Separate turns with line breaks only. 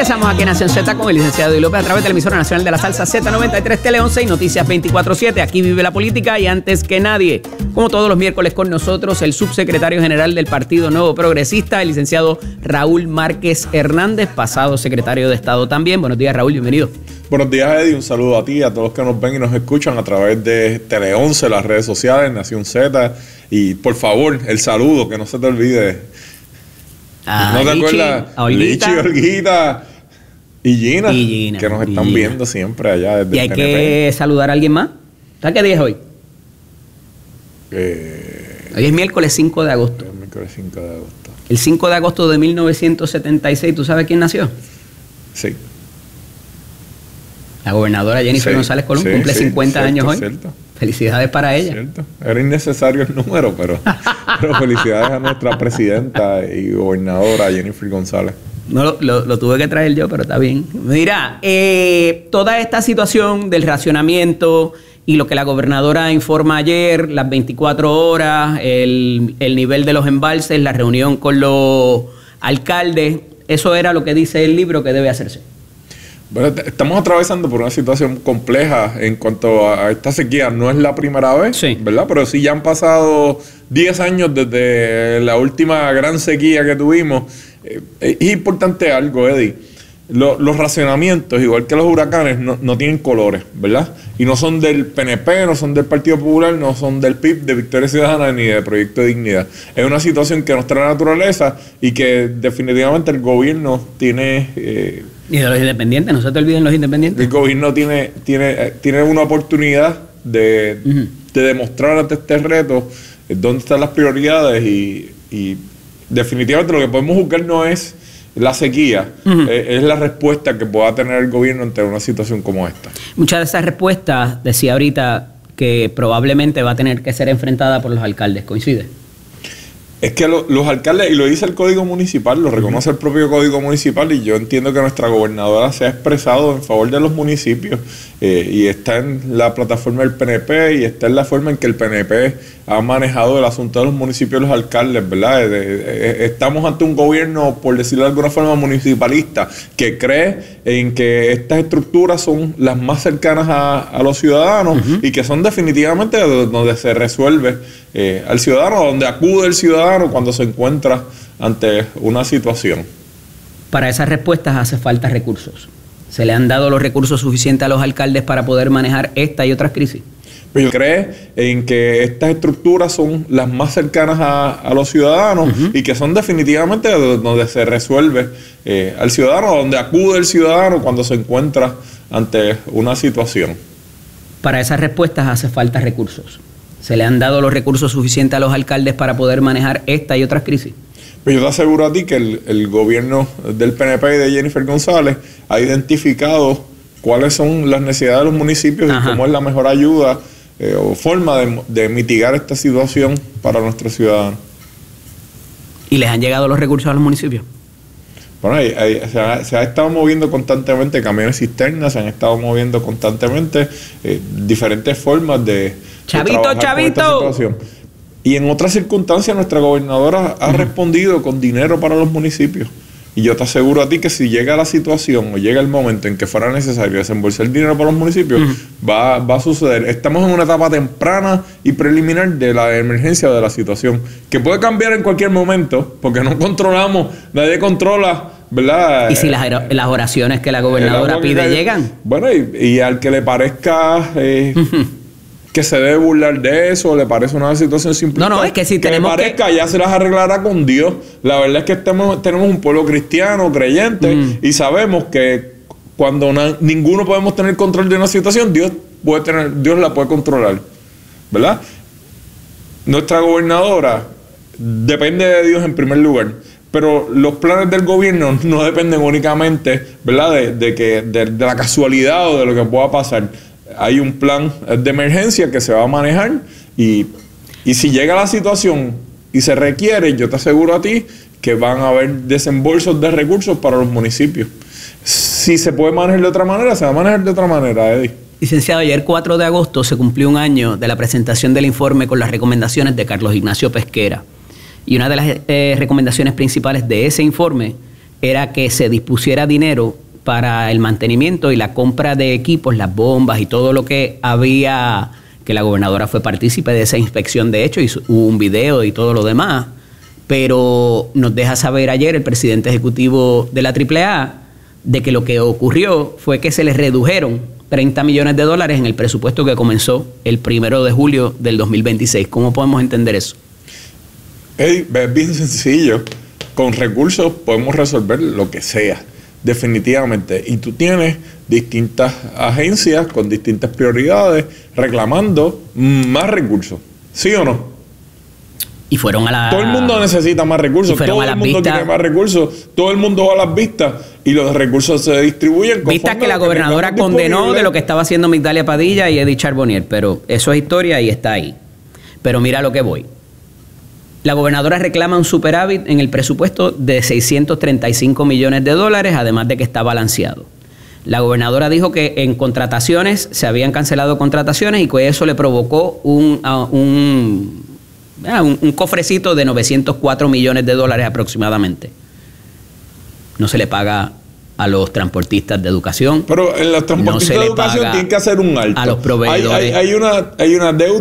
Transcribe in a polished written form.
Regresamos aquí en Nación Z con el licenciado Eddie López a través de la emisora nacional de la salsa Z93 Tele 11 y Noticias 24/7. Aquí vive la política y antes que nadie, como todos los miércoles con nosotros, el subsecretario general del Partido Nuevo Progresista, el licenciado Raúl Márquez Hernández, pasado secretario de Estado también. Buenos días, Raúl, bienvenido.
Buenos días, Eddie. Un saludo a ti y a todos los que nos ven y nos escuchan a través de Tele 11, las redes sociales, Nación Z. Y por favor, el saludo, que no se te olvide. ¿No te acuerdas? Lichi, Olguita y Gina, que nos están viendo siempre allá desde
el PNP. Y hay que saludar a alguien más. ¿Sabes qué día es hoy? Hoy es miércoles 5 de agosto.
El miércoles 5 de agosto.
El 5 de agosto de 1976, ¿tú sabes quién nació?
Sí.
La gobernadora Jennifer González Colón cumple 50 años hoy. Cierto. Felicidades para ella.
Cierto. Era innecesario el número, pero felicidades a nuestra presidenta y gobernadora Jennifer González.
No, lo tuve que traer yo, pero está bien. Mira, toda esta situación del racionamiento y lo que la gobernadora informa ayer, las 24 horas, el nivel de los embalses, la reunión con los alcaldes, eso era lo que dice el libro que debe hacerse.
Bueno, estamos atravesando por una situación compleja en cuanto a esta sequía. No es la primera vez, ¿verdad? Pero sí ya han pasado 10 años desde la última gran sequía que tuvimos. Es importante algo, Eddie. Los racionamientos, igual que los huracanes, no tienen colores, ¿verdad? Y no son del PNP, no son del Partido Popular, no son del PIB, de Victoria Ciudadana, ni de Proyecto de Dignidad. Es una situación que nos trae la naturaleza y que definitivamente el gobierno tiene...
y de los independientes, no se te olviden los independientes.
El gobierno tiene una oportunidad de demostrar ante este reto dónde están las prioridades y definitivamente lo que podemos buscar no es la sequía, es la respuesta que pueda tener el gobierno ante una situación como esta. Muchas
de esas respuestas, decía ahorita, que probablemente va a tener que ser enfrentada por los alcaldes. ¿Coincide?
Es que los alcaldes, y lo dice el Código Municipal, lo reconoce el propio Código Municipal, y yo entiendo que nuestra gobernadora se ha expresado en favor de los municipios, y está en la plataforma del PNP, y está en la forma en que el PNP ha manejado el asunto de los municipios y los alcaldes, ¿verdad? Estamos ante un gobierno, por decirlo de alguna forma, municipalista, que cree en que estas estructuras son las más cercanas a los ciudadanos y que son definitivamente donde se resuelve al ciudadano, donde acude el ciudadano cuando se encuentra ante una situación.
Para esas respuestas hace falta recursos. ¿Se le han dado los recursos suficientes a los alcaldes para poder manejar esta y otras crisis?
Pero cree en que estas estructuras son las más cercanas a los ciudadanos y que son definitivamente donde se resuelve al ciudadano, donde acude el ciudadano cuando se encuentra ante una situación.
Para esas respuestas hace falta recursos. ¿Se le han dado los recursos suficientes a los alcaldes para poder manejar esta y otras crisis?
Pero yo te aseguro a ti que el gobierno del PNP y de Jennifer González ha identificado cuáles son las necesidades de los municipios y cómo es la mejor ayuda o forma de mitigar esta situación para nuestros ciudadanos.
¿Y les han llegado los recursos a los municipios?
Bueno, se ha estado moviendo constantemente camiones cisternas, se han estado moviendo constantemente diferentes formas de trabajar con esta situación. Y en otras circunstancias nuestra gobernadora ha respondido con dinero para los municipios. Y yo te aseguro a ti que si llega la situación o llega el momento en que fuera necesario desembolsar dinero para los municipios, va a suceder. Estamos en una etapa temprana y preliminar de la emergencia de la situación, que puede cambiar en cualquier momento, porque no controlamos, nadie controla, ¿verdad?
¿Y si las oraciones que la gobernadora pide llegan?
Bueno, y al que le parezca... que se debe burlar de eso, le parece una situación simple.
No, es que si tenemos
le parezca, ya se las arreglará con Dios. La verdad es que tenemos un pueblo cristiano, creyente, y sabemos que cuando ninguno podemos tener control de una situación, Dios la puede controlar, ¿verdad? Nuestra gobernadora depende de Dios en primer lugar, pero los planes del gobierno no dependen únicamente, ¿verdad?, de la casualidad o de lo que pueda pasar. Hay un plan de emergencia que se va a manejar y si llega la situación y se requiere, yo te aseguro a ti que van a haber desembolsos de recursos para los municipios. Si se puede manejar de otra manera, se va a manejar de otra manera, Eddie.
Licenciado, ayer 4 de agosto se cumplió un año de la presentación del informe con las recomendaciones de Carlos Ignacio Pesquera. Y una de las recomendaciones principales de ese informe era que se dispusiera dinero para el mantenimiento y la compra de equipos, las bombas y todo lo que había, que la gobernadora fue partícipe de esa inspección de hecho, y hubo un video y todo lo demás. Pero nos deja saber ayer el presidente ejecutivo de la AAA de que lo que ocurrió fue que se les redujeron $30 millones en el presupuesto que comenzó el 1 de julio del 2026. ¿Cómo podemos entender eso?
Es bien sencillo. Con recursos podemos resolver lo que sea, definitivamente. Y tú tienes distintas agencias con distintas prioridades reclamando más recursos. ¿Sí o no?
Y fueron a la...
Todo el mundo necesita más recursos, todo el mundo quiere más recursos, todo el mundo va a las vistas y los recursos se distribuyen.
Vistas que la gobernadora condenó de lo que estaba haciendo Migdalia Padilla y Edith Charbonnier, pero eso es historia y está ahí. Pero mira lo que voy. La gobernadora reclama un superávit en el presupuesto de $635 millones, además de que está balanceado. La gobernadora dijo que en contrataciones se habían cancelado contrataciones y que eso le provocó un cofrecito de $904 millones aproximadamente. No se le paga a los transportistas de educación.
Pero en los transportistas de educación tienen que hacer un alto.
A los proveedores.
Hay una deuda